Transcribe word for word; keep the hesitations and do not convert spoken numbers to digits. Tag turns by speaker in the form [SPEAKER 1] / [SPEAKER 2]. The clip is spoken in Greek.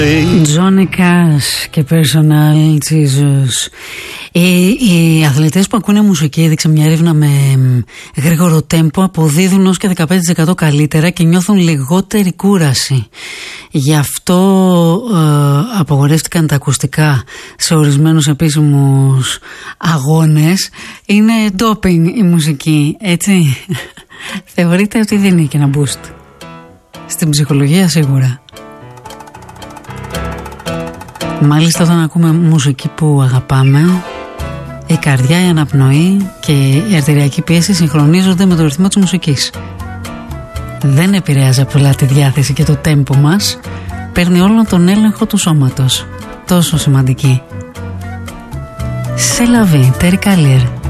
[SPEAKER 1] Johnny Cash και Personal Jesus. Οι, οι αθλητές που ακούνε μουσική, έδειξε μια έρευνα με γρήγορο τέμπο, αποδίδουν ως και δεκαπέντε τοις εκατό καλύτερα και νιώθουν λιγότερη κούραση. Γι' αυτό ε, απαγορεύτηκαν τα ακουστικά σε ορισμένους επίσημους αγώνες. Είναι ντόπινγκ η μουσική, έτσι. Θεωρείτε ότι δεν είναι και ένα boost? Στην ψυχολογία σίγουρα. Μάλιστα, όταν ακούμε μουσική που αγαπάμε, η καρδιά, η αναπνοή και η αρτηριακή πίεση συγχρονίζονται με το ρυθμό της μουσικής. Δεν επηρεάζει απλά τη διάθεση και το τέμπο μας, παίρνει όλο τον έλεγχο του σώματος. Τόσο σημαντική. C'est la vie, Terry Callier.